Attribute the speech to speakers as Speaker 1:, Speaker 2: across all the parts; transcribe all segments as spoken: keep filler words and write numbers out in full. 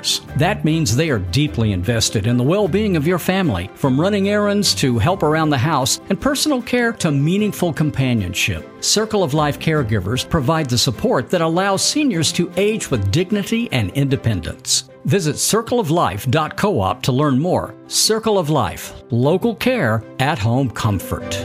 Speaker 1: caregivers. That means they are deeply invested in the well-being of your family, from running errands to help around the house and personal care to meaningful companionship. Circle of Life caregivers provide the support that allows seniors to age with dignity and independence. Visit circle of life dot coop to learn more. Circle of Life, local care, at-home comfort.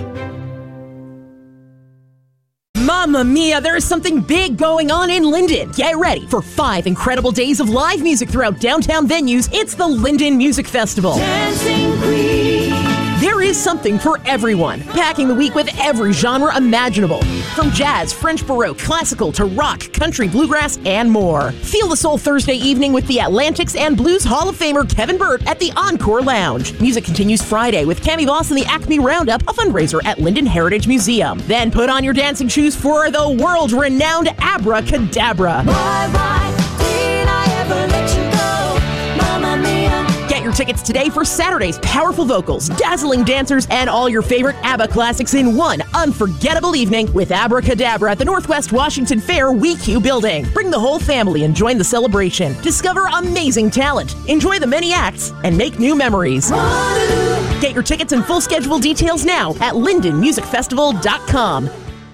Speaker 2: Mamma mia, there is something big going on in Linden. Get ready for five incredible days of live music throughout downtown venues. It's the Linden Music Festival. Dancing Queen. There is something for everyone, packing the week with every genre imaginable. From jazz, French Baroque, classical to rock, country, bluegrass, and more. Feel the soul Thursday evening with the Atlantics and Blues Hall of Famer Kevin Burt at the Encore Lounge. Music continues Friday with Cami Voss and the Acme Roundup, a fundraiser at Linden Heritage Museum. Then put on your dancing shoes for the world-renowned Abracadabra. Why, why did I ever let you go, Mamma Mia? Get your tickets today for Saturday's powerful vocals, dazzling dancers, and all your favorite ABBA classics in one unforgettable evening with Abracadabra at the Northwest Washington Fair W E Q building. Bring the whole family and join the celebration. Discover amazing talent, enjoy the many acts, and make new memories. Get your tickets and full schedule details now at linden music festival dot com.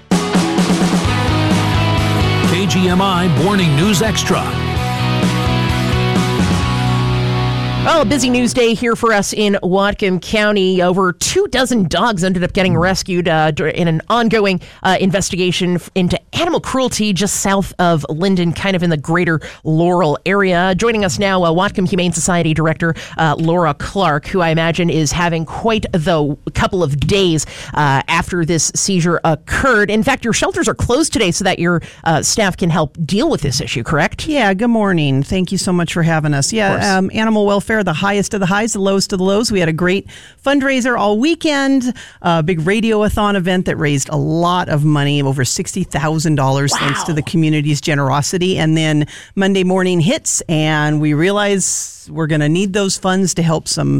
Speaker 3: K G M I Morning News Extra.
Speaker 2: Oh, a busy news day here for us in Whatcom County. Over two dozen dogs ended up getting rescued uh, in an ongoing uh, investigation into animal cruelty just south of Linden, kind of in the greater Laurel area. Joining us now, uh, Whatcom Humane Society Director uh, Laura Clark, who I imagine is having quite the couple of days uh, after this seizure occurred. In fact, your shelters are closed today so that your uh, staff can help deal with this issue, correct?
Speaker 4: Yeah, good morning. Thank you so much for having us. Yeah, um, animal welfare, the highest of the highs, the lowest of the lows. We had a great fundraiser all weekend, a big radioathon event that raised a lot of money, over sixty thousand dollars, wow, thanks to the community's generosity. And then Monday morning hits, and we realize we're going to need those funds to help some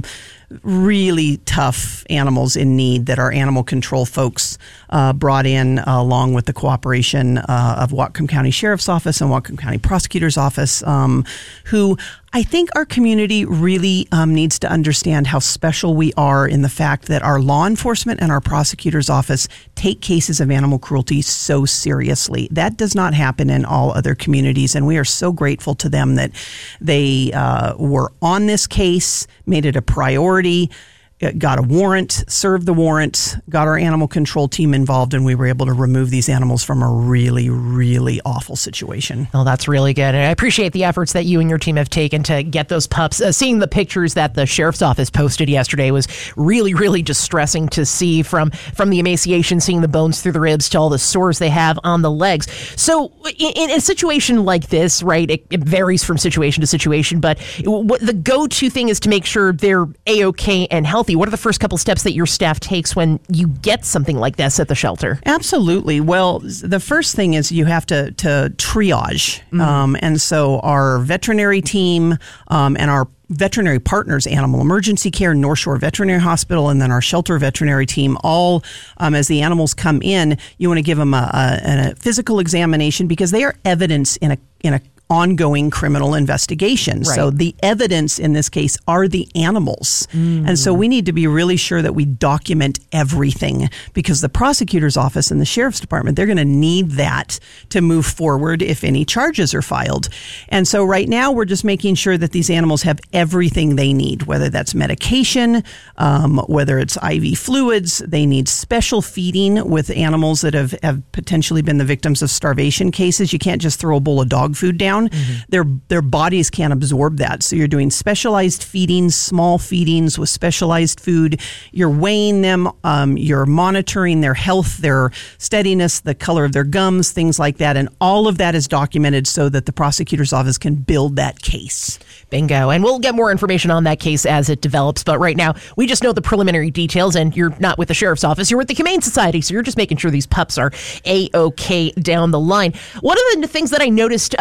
Speaker 4: really tough animals in need that our animal control folks uh, brought in, uh, along with the cooperation uh, of Whatcom County Sheriff's Office and Whatcom County Prosecutor's Office, um, who I think our community really um, needs to understand how special we are in the fact that our law enforcement and our prosecutor's office take cases of animal cruelty so seriously. That does not happen in all other communities, and we are so grateful to them that they uh, were on this case, made it a priority, got a warrant, served the warrant, got our animal control team involved, and we were able to remove these animals from a really, really awful situation.
Speaker 2: Oh, that's really good. And I appreciate the efforts that you and your team have taken to get those pups. Uh, seeing the pictures that the sheriff's office posted yesterday was really, really distressing to see, from, from the emaciation, seeing the bones through the ribs to all the sores they have on the legs. So in, in a situation like this, right, it, it varies from situation to situation, but what the go-to thing is to make sure they're A-okay and healthy. What are the first couple steps that your staff takes when you get something like this at the shelter?
Speaker 4: Absolutely. Well, the first thing is you have to, to triage. Mm-hmm. Um, and so our veterinary team um, and our veterinary partners, Animal Emergency Care, North Shore Veterinary Hospital, and then our shelter veterinary team, all um, as the animals come in, you want to give them a, a, a physical examination because they are evidence in a in a ongoing criminal investigation. Right. So the evidence in this case are the animals. Mm. And so we need to be really sure that we document everything, because the prosecutor's office and the sheriff's department, they're going to need that to move forward if any charges are filed. And so right now we're just making sure that these animals have everything they need, whether that's medication, um, whether it's I V fluids. They need special feeding with animals that have, have potentially been the victims of starvation cases. You can't just throw a bowl of dog food down. Mm-hmm. Their their bodies can't absorb that. So you're doing specialized feedings, small feedings with specialized food. You're weighing them. Um, you're monitoring their health, their steadiness, the color of their gums, things like that. And all of that is documented so that the prosecutor's office can build that case.
Speaker 2: Bingo. And we'll get more information on that case as it develops. But right now, we just know the preliminary details, and you're not with the sheriff's office. You're with the Humane Society. So you're just making sure these pups are A-okay down the line. One of the things that I noticed uh, as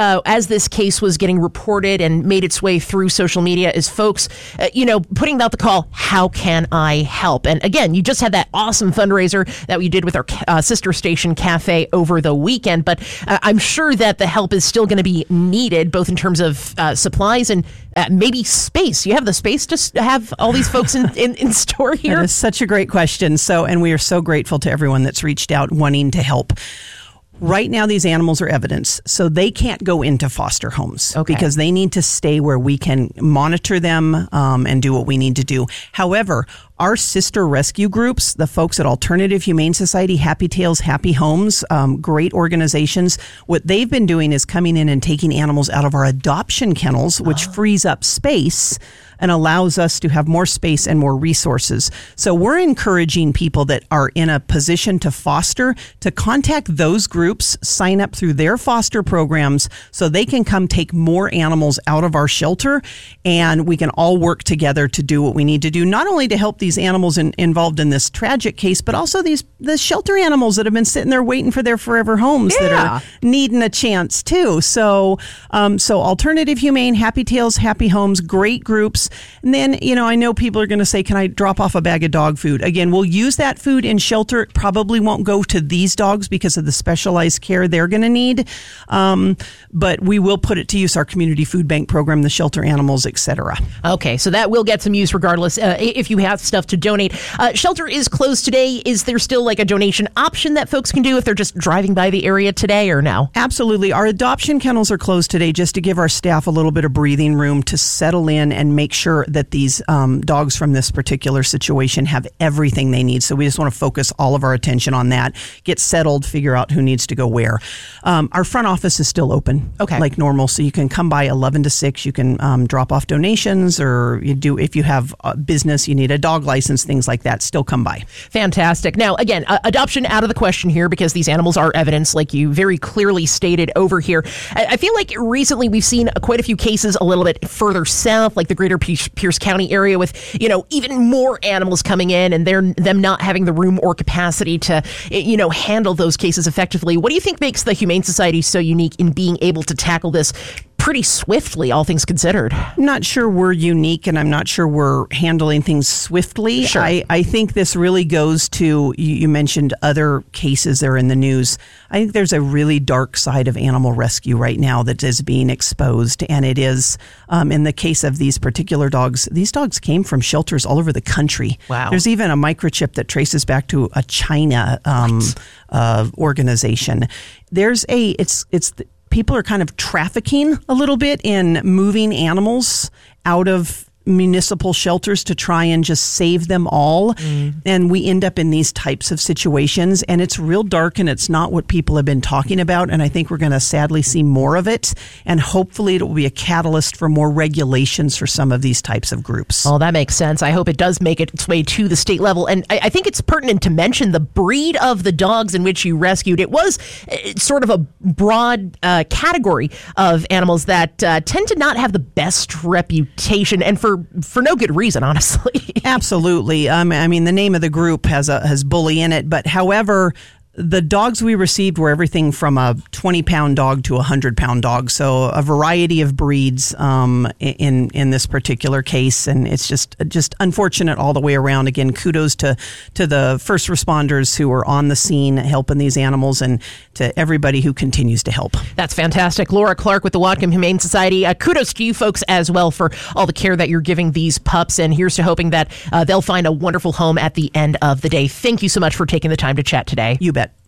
Speaker 2: as this case was getting reported and made its way through social media is folks, uh, you know, putting out the call, how can I help? And again, you just had that awesome fundraiser that we did with our uh, sister station Cafe over the weekend, but uh, I'm sure that the help is still going to be needed, both in terms of uh, supplies and uh, maybe space. You have the space to have all these folks in, in, in store here?
Speaker 4: That is such a great question. So, and we are so grateful to everyone that's reached out wanting to help. Right now, these animals are evidence, so they can't go into foster homes
Speaker 2: okay.
Speaker 4: because they need to stay where we can monitor them um, and do what we need to do. However, our sister rescue groups, the folks at Alternative Humane Society, Happy Tails, Happy Homes, um, great organizations, what they've been doing is coming in and taking animals out of our adoption kennels, which oh. frees up space and allows us to have more space and more resources. So we're encouraging people that are in a position to foster to contact those groups, sign up through their foster programs so they can come take more animals out of our shelter, and we can all work together to do what we need to do, not only to help these animals in, involved in this tragic case, but also these the shelter animals that have been sitting there waiting for their forever homes
Speaker 2: yeah.
Speaker 4: that are needing a chance too. So, um, so Alternative Humane, Happy Tails, Happy Homes, great groups. And then, you know, I know people are going to say, can I drop off a bag of dog food? Again, we'll use that food in shelter. It probably won't go to these dogs because of the specialized care they're going to need. Um, but we will put it to use, our community food bank program, the shelter animals, et cetera.
Speaker 2: Okay, so that will get some use regardless uh, if you have stuff to donate. Uh, shelter is closed today. Is there still like a donation option that folks can do if they're just driving by the area today or no?
Speaker 4: Absolutely. Our adoption kennels are closed today just to give our staff a little bit of breathing room to settle in and make sure that these um, dogs from this particular situation have everything they need. So we just want to focus all of our attention on that, get settled, figure out who needs to go where. Um, our front office is still open,
Speaker 2: okay,
Speaker 4: like normal. So you can come by eleven to six. You can um, drop off donations, or you do if you have a business, you need a dog license, things like that. Still come by.
Speaker 2: Fantastic. Now, again, uh, adoption out of the question here because these animals are evidence, like you very clearly stated over here. I, I feel like recently we've seen quite a few cases a little bit further south, like the greater Pierce, Pierce County area, with, you know, even more animals coming in and they're them not having the room or capacity to, you know, handle those cases effectively. What do you think makes the Humane Society so unique in being able to tackle this pretty swiftly, all things considered?
Speaker 4: I'm not sure we're unique, and I'm not sure we're handling things swiftly.
Speaker 2: Sure.
Speaker 4: I, I think this really goes to, you, you mentioned other cases that are in the news. I think there's a really dark side of animal rescue right now that is being exposed, and it is, um, in the case of these particular dogs, these dogs came from shelters all over the country.
Speaker 2: Wow.
Speaker 4: There's even a microchip that traces back to a China um, uh, organization. There's a, it's, it's, the, people are kind of trafficking a little bit in moving animals out of municipal shelters to try and just save them all. Mm. And we end up in these types of situations, and it's real dark, and it's not what people have been talking about. And I think we're going to sadly see more of it. And hopefully it will be a catalyst for more regulations for some of these types of groups.
Speaker 2: Well, that makes sense. I hope it does make its way to the state level. And I, I think it's pertinent to mention the breed of the dogs in which you rescued. It was uh, sort of a broad uh, category of animals that uh, tend to not have the best reputation, and for for no good reason, honestly.
Speaker 4: Absolutely. Um, I mean, the name of the group has a has bully in it, but however, the dogs we received were everything from a twenty pound dog to a one hundred pound dog. So a variety of breeds um, in in this particular case. And it's just just unfortunate all the way around. Again, kudos to, to the first responders who were on the scene helping these animals, and to everybody who continues to help.
Speaker 2: That's fantastic. Laura Clark with the Whatcom Humane Society. Uh, kudos to you folks as well for all the care that you're giving these pups. And here's to hoping that uh, they'll find a wonderful home at the end of the day. Thank you so much for taking the time to chat today.
Speaker 4: You bet.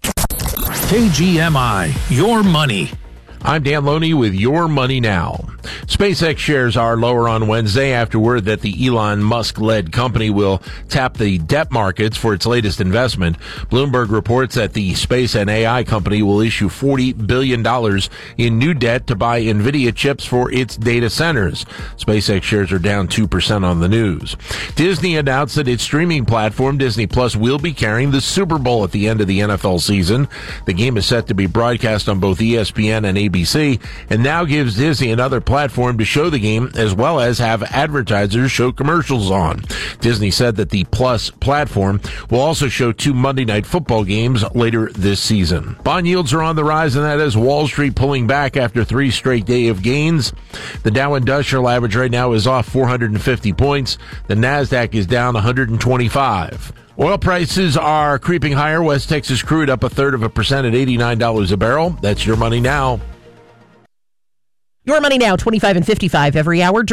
Speaker 3: K G M I, your money.
Speaker 5: I'm Dan Loney with Your Money Now. SpaceX shares are lower on Wednesday after word that the Elon Musk-led company will tap the debt markets for its latest investment. Bloomberg reports that the space and A I company will issue forty billion dollars in new debt to buy NVIDIA chips for its data centers. SpaceX shares are down two percent on the news. Disney announced that its streaming platform, Disney Plus, will be carrying the Super Bowl at the end of the N F L season. The game is set to be broadcast on both E S P N and A B C B C, and now gives Disney another platform to show the game as well as have advertisers show commercials on. Disney said that the Plus platform will also show two Monday Night Football games later this season. Bond yields are on the rise, and that is Wall Street pulling back after three straight days of gains. The Dow Industrial Average right now is off four hundred fifty points. The NASDAQ is down one hundred twenty-five. Oil prices are creeping higher. West Texas crude up a third of a percent at eighty-nine dollars a barrel. That's your money now.
Speaker 2: Your money now, twenty-five and fifty-five every hour.